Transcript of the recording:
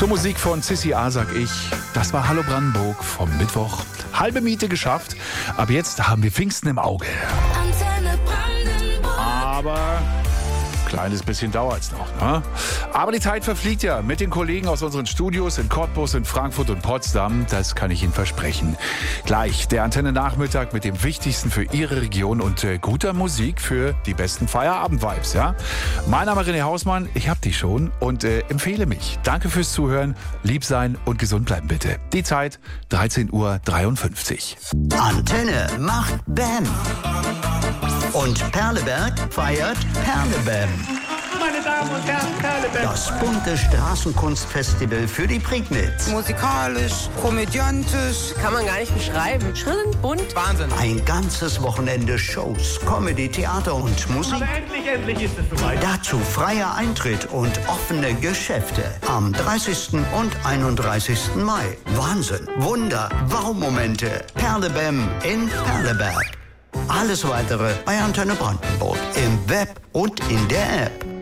Zur Musik von Sissi A sag ich, das war Hallo Brandenburg vom Mittwoch. Halbe Miete geschafft. Ab jetzt haben wir Pfingsten im Auge. Antenne Brandenburg. Aber kleines bisschen dauert's noch, ne? Aber die Zeit verfliegt ja mit den Kollegen aus unseren Studios in Cottbus, in Frankfurt und Potsdam. Das kann ich Ihnen versprechen. Gleich der Antenne-Nachmittag mit dem Wichtigsten für Ihre Region und guter Musik für die besten Feierabend-Vibes, ja? Mein Name ist René Hausmann, ich hab dich schon und empfehle mich. Danke fürs Zuhören, lieb sein und gesund bleiben bitte. Die Zeit 13:53 Uhr. Antenne macht Bam. Und Perleberg feiert Perlebam. Meine Damen und Herren, Perleberg. Das bunte Straßenkunstfestival für die Prignitz. Musikalisch, komödiantisch, Kann man gar nicht beschreiben. Schrillen, bunt. Wahnsinn. Ein ganzes Wochenende Shows, Comedy, Theater und Musik. Aber endlich ist es soweit. Dazu freier Eintritt und offene Geschäfte. Am 30. und 31. Mai. Wahnsinn, Wunder, Wow-Momente. Perlebam in Perleberg. Alles Weitere bei Antenne Brandenburg. Im Web und in der App.